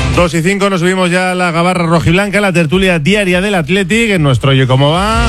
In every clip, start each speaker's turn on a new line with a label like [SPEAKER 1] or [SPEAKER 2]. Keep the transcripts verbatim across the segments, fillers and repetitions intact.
[SPEAKER 1] dos y cinco nos subimos ya a la gabarra rojiblanca, la tertulia diaria del Athletic, en nuestro Oye Cómo Va.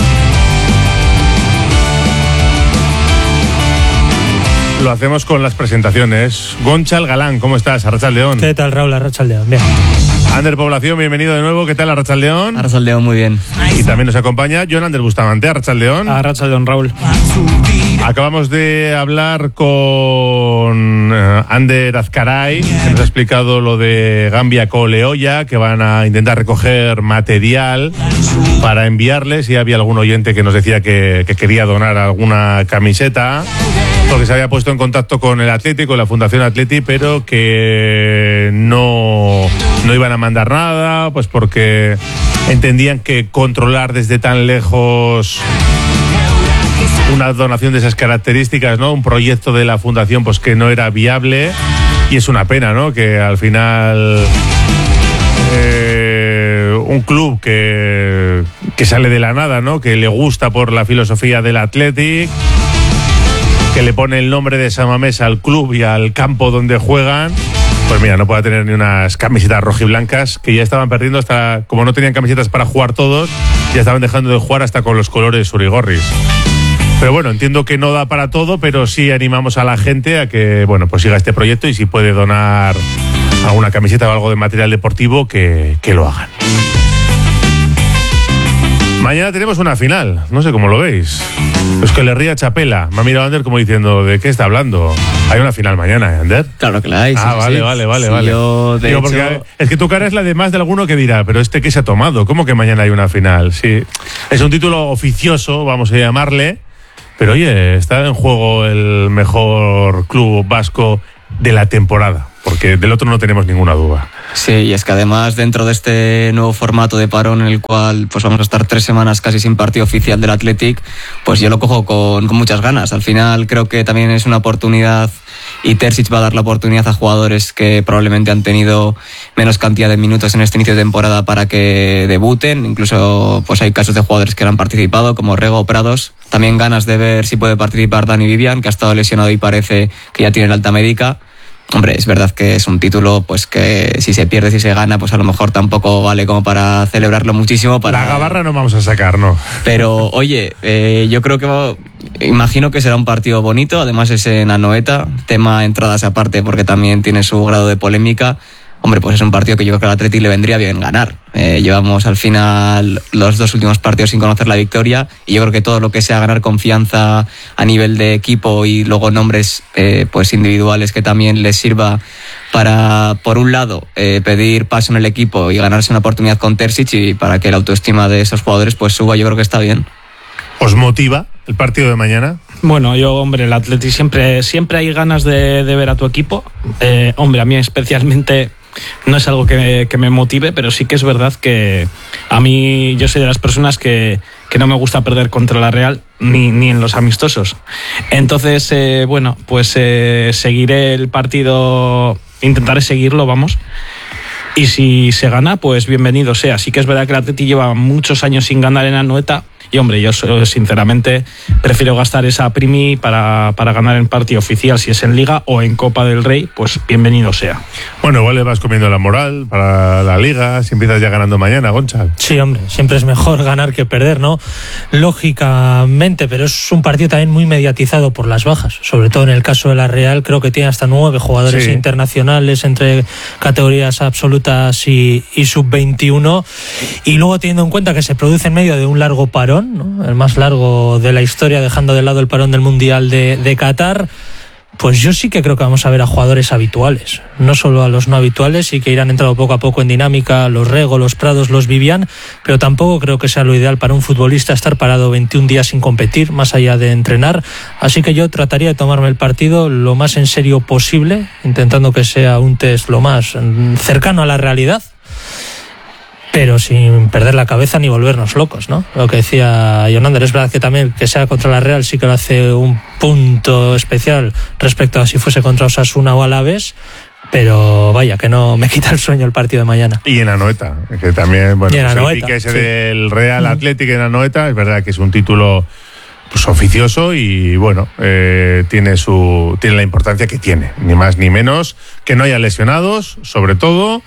[SPEAKER 1] Lo hacemos con las presentaciones. Gonchal Galán, ¿cómo estás? Arratsaldeón.
[SPEAKER 2] ¿Qué tal, Raúl? Arratsaldeón, bien.
[SPEAKER 1] Ander Población, bienvenido de nuevo. ¿Qué tal, Arratsaldeón?
[SPEAKER 3] Arratsaldeón, muy bien.
[SPEAKER 1] Y también nos acompaña Jon Ander Bustamante. Arratsaldeón.
[SPEAKER 2] Arratsaldeón, Raúl.
[SPEAKER 1] Acabamos de hablar con uh, Ander Azcaray, que nos ha explicado lo de Gambia Coleoya, que van a intentar recoger material para enviarles. Y había algún oyente que nos decía que, que quería donar alguna camiseta, porque se había puesto en contacto con el Atlético, con la Fundación Atleti, pero que no, no iban a mandar nada, pues porque entendían que controlar desde tan lejos una donación de esas características, ¿no? Un proyecto de la Fundación, pues que no era viable, y es una pena, ¿no? Que al final eh, un club que, que sale de la nada, ¿no? Que le gusta por la filosofía del Athletic, que le pone el nombre de San Mamés al club y al campo donde juegan, pues mira, no pueda tener ni unas camisetas rojiblancas, que ya estaban perdiendo hasta, como no tenían camisetas para jugar todos, ya estaban dejando de jugar hasta con los colores urigorris. Pero bueno, entiendo que no da para todo, pero sí animamos a la gente a que, bueno, pues siga este proyecto, y si puede donar alguna camiseta o algo de material deportivo, que, que lo hagan. Mañana tenemos una final, no sé cómo lo veis. Es que le ría Chapela. Me ha mirado Ander como diciendo, ¿de qué está hablando? Hay una final mañana, ¿eh, Ander?
[SPEAKER 3] Claro que la hay.
[SPEAKER 1] Ah,
[SPEAKER 3] sí,
[SPEAKER 1] vale,
[SPEAKER 3] sí.
[SPEAKER 1] vale, vale,
[SPEAKER 3] sí,
[SPEAKER 1] vale.
[SPEAKER 3] Yo, de
[SPEAKER 1] Digo,
[SPEAKER 3] hecho...
[SPEAKER 1] porque es que tu cara es la de más de alguno que dirá, pero este que se ha tomado, ¿cómo que mañana hay una final? Sí, es un título oficioso, vamos a llamarle, pero oye, está en juego el mejor club vasco de la temporada, porque del otro no tenemos ninguna duda.
[SPEAKER 3] Sí, y es que además dentro de este nuevo formato de parón en el cual pues vamos a estar tres semanas casi sin partido oficial del Athletic, pues yo lo cojo con, con muchas ganas. Al final creo que también es una oportunidad, y Terzic va a dar la oportunidad a jugadores que probablemente han tenido menos cantidad de minutos en este inicio de temporada para que debuten. Incluso pues hay casos de jugadores que han participado, como Rego o Prados. También ganas de ver si puede participar Dani Vivian, que ha estado lesionado y parece que ya tiene la alta médica. Hombre, es verdad que es un título pues que si se pierde, si se gana, pues a lo mejor tampoco vale como para celebrarlo muchísimo. Para...
[SPEAKER 1] La gabarra no vamos a sacar, ¿no?
[SPEAKER 3] Pero, oye, eh, yo creo que... Imagino que será un partido bonito, además es en Anoeta, tema entradas aparte porque también tiene su grado de polémica. Hombre, pues es un partido que yo creo que al Atleti le vendría bien ganar. Eh, llevamos al final los dos últimos partidos sin conocer la victoria, y yo creo que todo lo que sea ganar confianza a nivel de equipo y luego nombres eh, pues individuales que también les sirva para, por un lado, eh, pedir paso en el equipo y ganarse una oportunidad con Terzic, y para que la autoestima de esos jugadores pues suba, yo creo que está bien.
[SPEAKER 1] ¿Os motiva el partido de mañana?
[SPEAKER 2] Bueno, yo, hombre, el Athletic siempre, siempre hay ganas de, de ver a tu equipo. Eh, hombre, a mí especialmente... No es algo que, que me motive, pero sí que es verdad que a mí, yo soy de las personas que, que no me gusta perder contra la Real, ni, ni en los amistosos. Entonces, eh, bueno, pues eh, seguiré el partido, intentaré seguirlo, vamos. Y si se gana, pues bienvenido sea. Sí que es verdad que el Atleti lleva muchos años sin ganar en Anoeta. Y hombre, yo sinceramente prefiero gastar esa primi para, para ganar en partido oficial, si es en Liga o en Copa del Rey, pues bienvenido sea.
[SPEAKER 1] Bueno, igual le vas comiendo la moral para la Liga, si empiezas ya ganando mañana, Gonchal.
[SPEAKER 4] Sí, hombre, siempre es mejor ganar que perder, ¿no? Lógicamente, pero es un partido también muy mediatizado por las bajas, sobre todo en el caso de la Real. Creo que tiene hasta nueve jugadores sí. internacionales entre categorías absolutas y, y sub veintiuno, y luego teniendo en cuenta que se produce en medio de un largo parón, ¿no? El más largo de la historia, dejando de lado el parón del Mundial de, de Qatar, pues yo sí que creo que vamos a ver a jugadores habituales, no solo a los no habituales, y que irán entrando poco a poco en dinámica, los Rego, los Prados, los Vivian, pero tampoco creo que sea lo ideal para un futbolista estar parado veintiún días sin competir, más allá de entrenar. Así que yo trataría de tomarme el partido lo más en serio posible, intentando que sea un test lo más cercano a la realidad, pero sin perder la cabeza ni volvernos locos, ¿no? Lo que decía Jon Ander, es verdad que también que sea contra la Real sí que lo hace un punto especial respecto a si fuese contra Osasuna o Alavés, pero vaya, que no me quita el sueño el partido de mañana.
[SPEAKER 1] Y en Anoeta, que también, bueno,
[SPEAKER 4] pues
[SPEAKER 1] Anoeta, el pique ese sí. del Real Athletic en Anoeta, es verdad que es un título pues oficioso y bueno, eh, tiene su tiene la importancia que tiene, ni más ni menos, que no haya lesionados, sobre todo,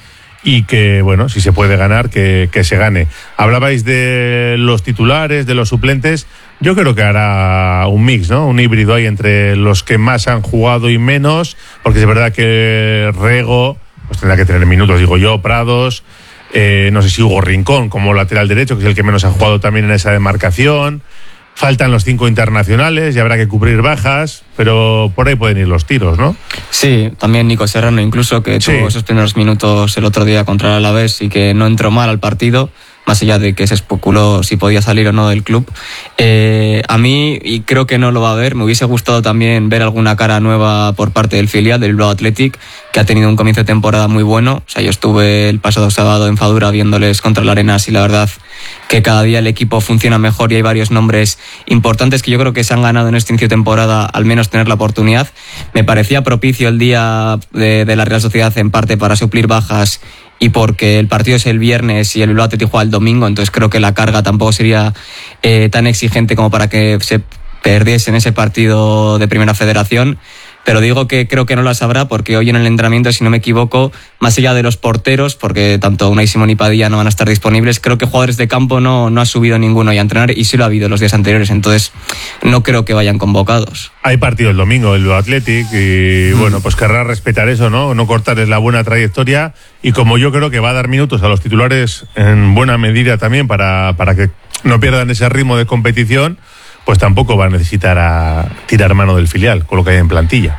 [SPEAKER 1] y que, bueno, si se puede ganar, que, que se gane. Hablabais de los titulares, de los suplentes. Yo creo que hará un mix, ¿no? Un híbrido ahí entre los que más han jugado y menos, porque es verdad que Rego pues tendrá que tener minutos, digo yo, Prados, eh, no sé si Hugo Rincón como lateral derecho, que es el que menos ha jugado también en esa demarcación. Faltan los cinco internacionales y habrá que cubrir bajas, pero por ahí pueden ir los tiros, ¿no?
[SPEAKER 3] Sí, también Nico Serrano, incluso, que
[SPEAKER 1] sí.
[SPEAKER 3] tuvo esos primeros minutos el otro día contra el Alavés y que no entró mal al partido, más allá de que se especuló si podía salir o no del club. Eh, a mí, y creo que no lo va a ver, me hubiese gustado también ver alguna cara nueva por parte del filial, del Bilbao Athletic, que ha tenido un comienzo de temporada muy bueno. O sea, yo estuve el pasado sábado en Fadura viéndoles contra el Arenas y la verdad que cada día el equipo funciona mejor y hay varios nombres importantes que yo creo que se han ganado en este inicio de temporada al menos tener la oportunidad. Me parecía propicio el día de, de la Real Sociedad en parte para suplir bajas y porque el partido es el viernes y el Bilbao Athletic juega el domingo, entonces creo que la carga tampoco sería eh, tan exigente como para que se perdiese en ese partido de Primera Federación. Pero digo que creo que no las habrá porque hoy en el entrenamiento, si no me equivoco, más allá de los porteros, porque tanto Unai Simón y Padilla no van a estar disponibles, creo que jugadores de campo no, no ha subido ninguno y a entrenar, y sí lo ha habido los días anteriores, entonces no creo que vayan convocados.
[SPEAKER 1] Hay partido el domingo, el Bilbao Athletic, y mm. bueno, pues querrá respetar eso, ¿no? No cortarles la buena trayectoria, y como yo creo que va a dar minutos a los titulares en buena medida también para, para que no pierdan ese ritmo de competición, pues tampoco va a necesitar a tirar mano del filial, con lo que hay en plantilla.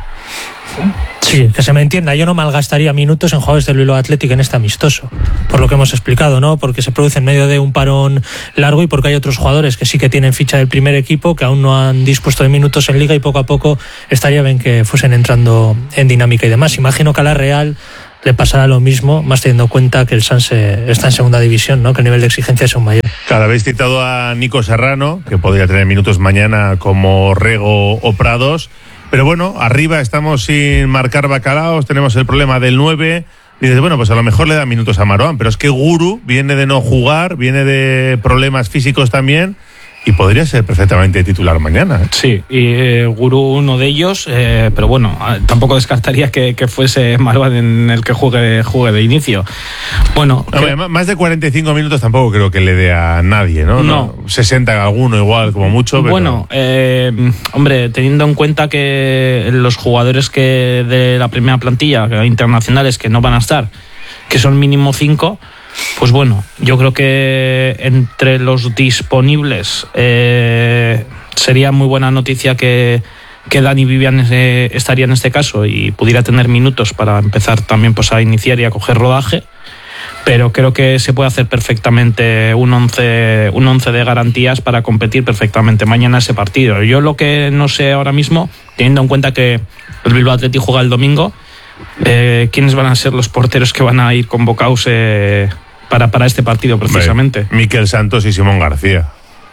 [SPEAKER 4] Sí, que se me entienda, yo no malgastaría minutos en jugadores del Bilbao Athletic en este amistoso, por lo que hemos explicado, ¿no? Porque se produce en medio de un parón largo y porque hay otros jugadores que sí que tienen ficha del primer equipo, que aún no han dispuesto de minutos en Liga, y poco a poco estaría bien que fuesen entrando en dinámica y demás. Imagino que a la Real le pasará lo mismo, más teniendo en cuenta que el Sanse está en segunda división, ¿no? Que el nivel de exigencia es aún mayor.
[SPEAKER 1] Cada vez citado a Nico Serrano, que podría tener minutos mañana como Rego o Prados, pero bueno, arriba estamos sin marcar bacalaos, tenemos el problema del nueve. Dices, bueno, pues a lo mejor le da minutos a Marouane, pero es que Guru viene de no jugar, viene de problemas físicos también, y podría ser perfectamente titular mañana.
[SPEAKER 2] Sí, y eh, Guru uno de ellos, eh, pero bueno, tampoco descartaría que, que fuese Marouane en el que juegue, juegue de inicio. Bueno,
[SPEAKER 1] no, que... más de cuarenta y cinco minutos tampoco creo que le dé a nadie, ¿no?
[SPEAKER 2] No.
[SPEAKER 1] sesenta a alguno igual, como mucho. Pero...
[SPEAKER 2] Bueno, eh, hombre, teniendo en cuenta que los jugadores que de la primera plantilla, que internacionales, que no van a estar, que son mínimo cinco... Pues bueno, yo creo que entre los disponibles eh, sería muy buena noticia que, que Dani Vivian eh, estaría en este caso y pudiera tener minutos para empezar también pues, a iniciar y a coger rodaje, pero creo que se puede hacer perfectamente un once, un once de garantías para competir perfectamente mañana ese partido. Yo lo que no sé ahora mismo, teniendo en cuenta que el Bilbao Athletic juega el domingo, eh, ¿quiénes van a ser los porteros que van a ir convocados eh, para, para este partido precisamente?
[SPEAKER 1] Hombre, Miquel Santos y Simón García.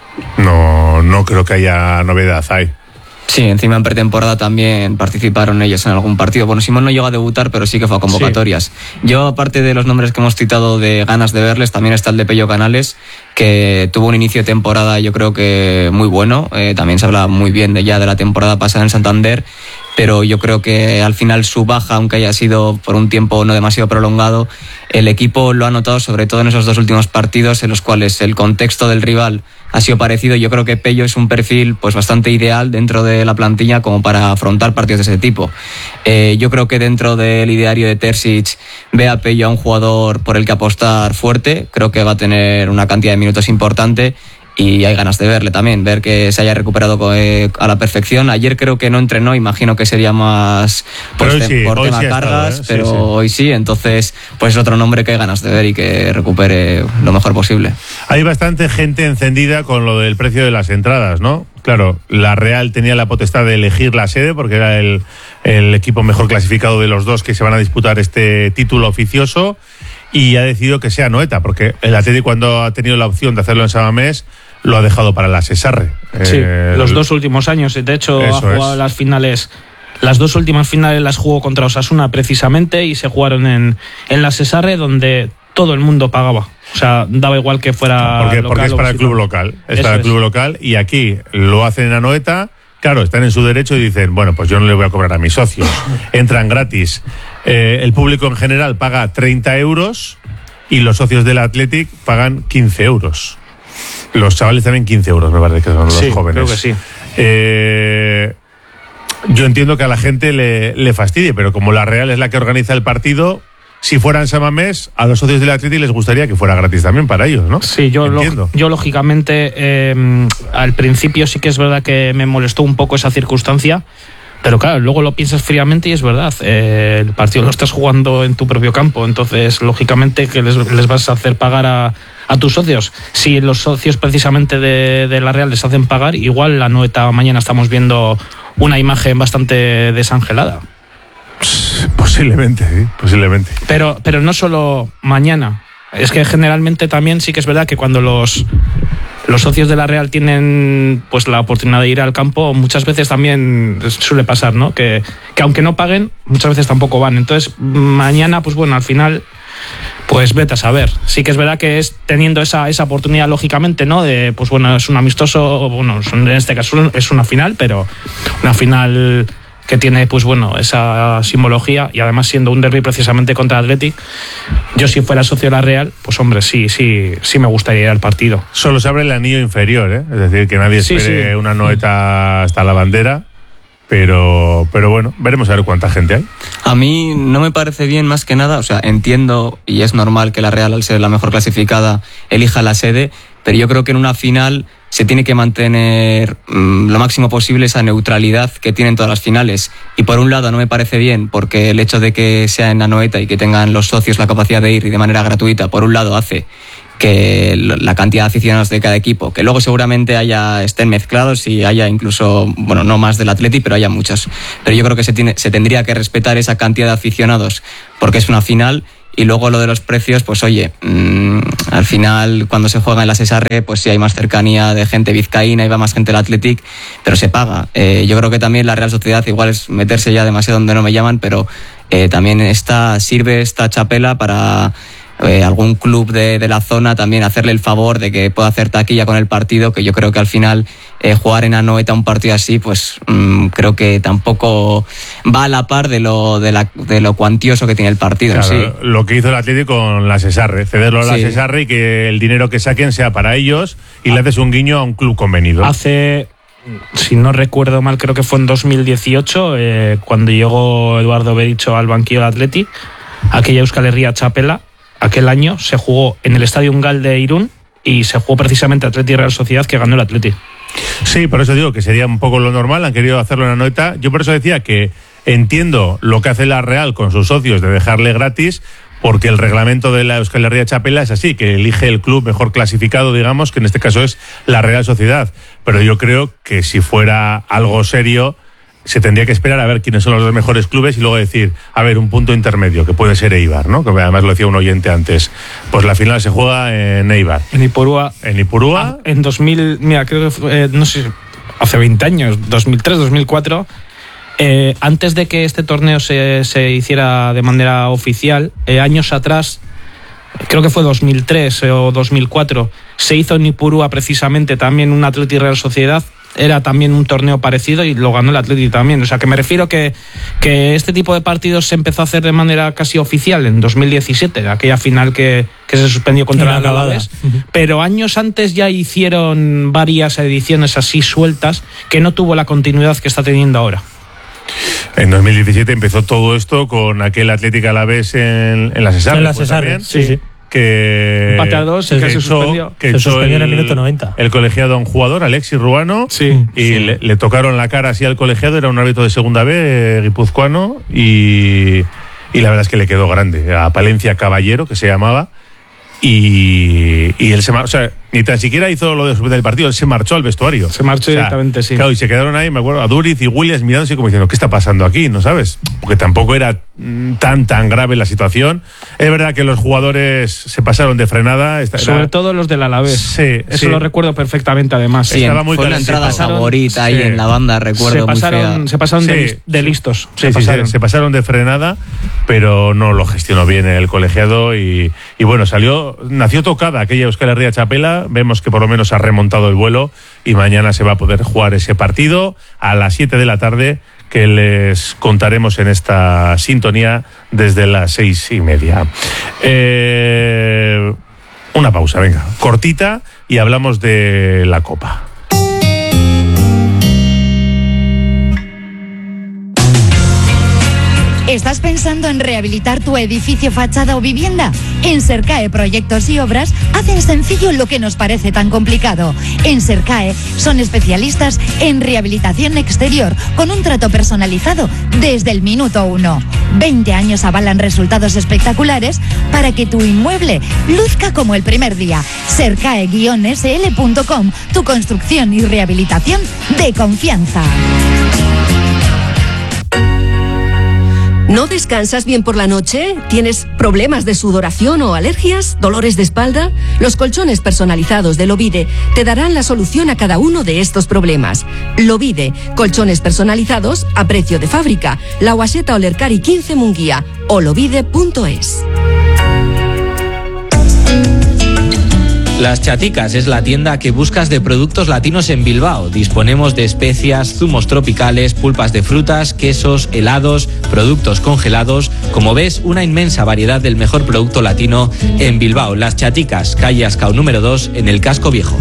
[SPEAKER 1] No, no creo que haya novedad ahí.
[SPEAKER 3] Sí, encima en pretemporada también participaron ellos en algún partido. Bueno, Simón no llegó a debutar, pero sí que fue a convocatorias. Sí. Yo, aparte de los nombres que hemos citado de ganas de verles, también está el de Pello Canales, que tuvo un inicio de temporada yo creo que muy bueno. Eh, también se habla muy bien de ya de la temporada pasada en Santander, pero yo creo que al final su baja, aunque haya sido por un tiempo no demasiado prolongado, el equipo lo ha notado sobre todo en esos dos últimos partidos en los cuales el contexto del rival ha sido parecido. Yo creo que Pello es un perfil pues bastante ideal dentro de la plantilla como para afrontar partidos de ese tipo. Eh, yo creo que dentro del ideario de Terzic ve a Pello a un jugador por el que apostar fuerte. Creo que va a tener una cantidad de minutos importante y hay ganas de verle también, ver que se haya recuperado eh, a la perfección. Ayer creo que no entrenó, imagino que sería más pues,
[SPEAKER 1] hoy sí,
[SPEAKER 3] por
[SPEAKER 1] hoy
[SPEAKER 3] tema
[SPEAKER 1] sí
[SPEAKER 3] cargas,
[SPEAKER 1] estado, ¿eh?
[SPEAKER 3] pero
[SPEAKER 1] sí, sí.
[SPEAKER 3] hoy sí, entonces pues es otro nombre que hay ganas de ver y que recupere lo mejor posible.
[SPEAKER 1] Hay bastante gente encendida con lo del precio de las entradas, ¿no? Claro, la Real tenía la potestad de elegir la sede porque era el, el equipo mejor clasificado de los dos que se van a disputar este título oficioso, y ha decidido que sea Anoeta, porque el Atlético, cuando ha tenido la opción de hacerlo en Samamés, lo ha dejado para la Sesarre.
[SPEAKER 2] Sí,
[SPEAKER 1] eh,
[SPEAKER 2] los dos últimos años. De hecho, ha jugado
[SPEAKER 1] es.
[SPEAKER 2] las finales, las dos últimas finales las jugó contra Osasuna precisamente, y se jugaron en, en la Sesarre, donde todo el mundo pagaba. O sea, daba igual que fuera
[SPEAKER 1] porque,
[SPEAKER 2] local,
[SPEAKER 1] porque es para el club local. Es
[SPEAKER 2] Eso
[SPEAKER 1] para el
[SPEAKER 2] es.
[SPEAKER 1] club local, y aquí lo hacen en Anoeta. Claro, están en su derecho y dicen, bueno, pues yo no le voy a cobrar a mis socios. Entran gratis. Eh, el público en general paga treinta euros y los socios del Athletic pagan quince euros. Los chavales también quince euros, me parece que son los
[SPEAKER 2] sí,
[SPEAKER 1] jóvenes.
[SPEAKER 2] Creo que sí.
[SPEAKER 1] Eh, yo entiendo que a la gente le, le fastidie, pero como la Real es la que organiza el partido, si fuera en San Mamés, a los socios del Athletic les gustaría que fuera gratis también para ellos, ¿no?
[SPEAKER 2] Sí, yo, lo, yo lógicamente eh, al principio sí que es verdad que me molestó un poco esa circunstancia. Pero claro, luego lo piensas fríamente y es verdad, eh, el partido lo estás jugando en tu propio campo, entonces lógicamente que les, les vas a hacer pagar a, a tus socios. Si los socios precisamente de, de la Real les hacen pagar, igual la Noeta mañana estamos viendo una imagen bastante desangelada.
[SPEAKER 1] Posiblemente, sí, posiblemente.
[SPEAKER 2] Pero, pero no solo mañana, es que generalmente también sí que es verdad que cuando los... los socios de la Real tienen pues la oportunidad de ir al campo, muchas veces también suele pasar, ¿no? Que, que aunque no paguen, muchas veces tampoco van. Entonces, mañana, pues bueno, al final, pues vete a saber. Sí que es verdad que es teniendo esa, esa oportunidad, lógicamente, ¿no? De, pues bueno, es un amistoso, bueno, en este caso es una final, pero una final que tiene, pues bueno, esa simbología y además siendo un derbi precisamente contra Athletic, yo si fuera socio de la Real, pues hombre, sí, sí, sí me gustaría ir al partido.
[SPEAKER 1] Solo se abre el anillo inferior, ¿eh? Es decir, que nadie espere sí, sí. una Noeta hasta la bandera, pero, pero bueno, veremos a ver cuánta gente hay.
[SPEAKER 3] A mí no me parece bien más que nada, o sea, entiendo y es normal que la Real, al ser la mejor clasificada, elija la sede, pero yo creo que en una final se tiene que mantener mmm, lo máximo posible esa neutralidad que tienen todas las finales. Y por un lado no me parece bien, porque el hecho de que sea en la Noeta y que tengan los socios la capacidad de ir y de manera gratuita, por un lado hace que la cantidad de aficionados de cada equipo, que luego seguramente haya estén mezclados y haya incluso, bueno, no más del Athletic, pero haya muchos. Pero yo creo que se, tiene, se tendría que respetar esa cantidad de aficionados, porque es una final. Y luego lo de los precios, pues oye, mmm, al final cuando se juega en la Cesarre, pues sí hay más cercanía de gente vizcaína y va más gente al Athletic, pero se paga. Eh, yo creo que también la Real Sociedad igual es meterse ya demasiado donde no me llaman, pero eh, también esta, sirve esta chapela para eh, algún club de, de la zona también hacerle el favor de que pueda hacer taquilla con el partido, que yo creo que al final eh, jugar en Anoeta un partido así, pues mmm, creo que tampoco va a la par de lo de, la, de lo cuantioso que tiene el partido.
[SPEAKER 1] Claro,
[SPEAKER 3] sí.
[SPEAKER 1] Lo que hizo el Atlético con la Cesarre, cederlo a la sí. Cesarre y que el dinero que saquen sea para ellos y ah. le haces un guiño a un club convenido.
[SPEAKER 2] Hace, si no recuerdo mal, creo que fue en dos mil dieciocho, eh, cuando llegó Eduardo Bericho al banquillo del Athletic, aquella Euskal Herria Chapela, aquel año se jugó en el Estadio Ungal de Irún y se jugó precisamente Athletic Real Sociedad, que ganó el Athletic.
[SPEAKER 1] Sí, por eso digo que sería un poco lo normal, han querido hacerlo en la Noeta. Yo por eso decía que entiendo lo que hace la Real con sus socios de dejarle gratis, porque el reglamento de la Euskal Herria Chapela es así, que elige el club mejor clasificado, digamos, que en este caso es la Real Sociedad. Pero yo creo que si fuera algo serio, se tendría que esperar a ver quiénes son los dos mejores clubes y luego decir, a ver, un punto intermedio, que puede ser Eibar, ¿no? Que además lo decía un oyente antes. Pues la final se juega en Eibar.
[SPEAKER 2] En Ipurúa.
[SPEAKER 1] En Ipurúa.
[SPEAKER 2] Ah, en dos mil, mira, creo que fue, eh, no sé, hace veinte años, dos mil tres, dos mil cuatro, eh, antes de que este torneo se, se hiciera de manera oficial, eh, años atrás, creo que fue dos mil tres o dos mil cuatro, se hizo en Ipurúa precisamente también un Athletic Real Sociedad. Era también un torneo parecido y lo ganó el Athletic también. O sea, que me refiero que, que este tipo de partidos se empezó a hacer de manera casi oficial en dos mil diecisiete, aquella final que, que se suspendió contra el Alavés. Uh-huh. Pero años antes ya hicieron varias ediciones así sueltas que no tuvo la continuidad que está teniendo ahora.
[SPEAKER 1] En dos mil diecisiete empezó todo esto con aquel Athletic Alavés en, en la Cesarre.
[SPEAKER 4] En la Cesarre, sí, sí.
[SPEAKER 1] Que,
[SPEAKER 2] empate a dos,
[SPEAKER 1] que,
[SPEAKER 2] que
[SPEAKER 1] se
[SPEAKER 2] suspendió.
[SPEAKER 1] Que
[SPEAKER 4] se suspendió
[SPEAKER 1] el,
[SPEAKER 4] en el minuto noventa.
[SPEAKER 1] El colegiado a un jugador, Alexis Ruano,
[SPEAKER 2] sí,
[SPEAKER 1] y
[SPEAKER 2] sí.
[SPEAKER 1] Le, le tocaron la cara así al colegiado, era un árbitro de segunda B, eh, guipuzcoano, y, y la verdad es que le quedó grande. A Palencia Caballero, que se llamaba, y, y él se o sea, ni tan siquiera hizo lo de suspender el partido, él se marchó al vestuario.
[SPEAKER 2] Se marchó, o sea, directamente, sí.
[SPEAKER 1] Claro, y se quedaron ahí, me acuerdo, a Duriz y Williams mirándose como diciendo, ¿qué está pasando aquí? ¿No sabes? Porque tampoco era tan, tan grave la situación. Es verdad que los jugadores se pasaron de frenada. Esta,
[SPEAKER 2] Sobre
[SPEAKER 1] era...
[SPEAKER 2] todo los del Alavés.
[SPEAKER 1] Sí,
[SPEAKER 2] Eso
[SPEAKER 1] sí.
[SPEAKER 2] lo recuerdo perfectamente, además.
[SPEAKER 3] Sí,
[SPEAKER 1] estaba muy
[SPEAKER 3] fue una entrada
[SPEAKER 2] pasaron,
[SPEAKER 3] favorita ahí
[SPEAKER 2] sí.
[SPEAKER 3] en la banda, recuerdo.
[SPEAKER 2] Se pasaron,
[SPEAKER 3] muy fea.
[SPEAKER 2] se pasaron de,
[SPEAKER 1] Sí,
[SPEAKER 2] de listos.
[SPEAKER 1] Sí,
[SPEAKER 2] se,
[SPEAKER 1] sí,
[SPEAKER 2] pasaron.
[SPEAKER 1] se, se pasaron de frenada, pero no lo gestionó bien el colegiado y, y bueno, salió, nació tocada aquella Euskal Herria Chapela. Vemos que por lo menos ha remontado el vuelo y mañana se va a poder jugar ese partido a las siete de la tarde, que les contaremos en esta sintonía desde las seis y media. Eh, Una pausa, venga, cortita, y hablamos de la Copa.
[SPEAKER 5] ¿Estás pensando en rehabilitar tu edificio, fachada o vivienda? En Sercae Proyectos y Obras hacen sencillo lo que nos parece tan complicado. En Sercae son especialistas en rehabilitación exterior con un trato personalizado desde el minuto uno. veinte años avalan resultados espectaculares para que tu inmueble luzca como el primer día. Sercae guion ese ele punto com, tu construcción y rehabilitación de confianza.
[SPEAKER 6] ¿No descansas bien por la noche? ¿Tienes problemas de sudoración o alergias? ¿Dolores de espalda? Los colchones personalizados de Lovide te darán la solución a cada uno de estos problemas. Lovide, colchones personalizados a precio de fábrica. La Guaseta Olercari quince Munguía o lovide punto es.
[SPEAKER 7] Las Chaticas es la tienda que buscas de productos latinos en Bilbao. Disponemos de especias, zumos tropicales, pulpas de frutas, quesos, helados, productos congelados. Como ves, una inmensa variedad del mejor producto latino en Bilbao. Las Chaticas, calle Ascao número dos, en el Casco Viejo.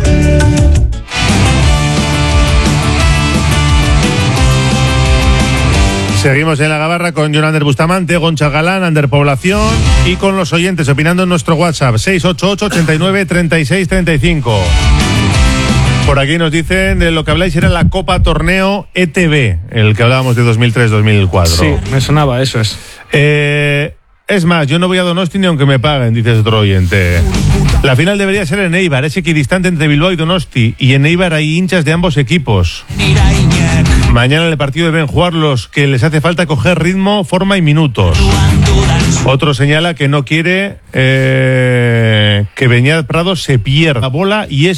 [SPEAKER 1] Seguimos en la gabarra con Jonander Bustamante, Goncha Galán, Ander Población y con los oyentes opinando en nuestro WhatsApp seis ocho ocho, ochenta y nueve, treinta y seis, treinta y cinco. Por aquí nos dicen de lo que habláis era la Copa Torneo E T B, el que hablábamos de dos mil tres dos mil cuatro.
[SPEAKER 2] Sí, me sonaba, eso es.
[SPEAKER 1] Eh, es más, yo no voy a Donosti ni aunque me paguen, dice otro oyente. La final debería ser en Eibar, es equidistante entre Bilbao y Donosti, y en Eibar hay hinchas de ambos equipos. Mañana en el partido deben jugar los que les hace falta coger ritmo, forma y minutos. Otro señala que no quiere eh, que Beñat Prado se pierda la bola y es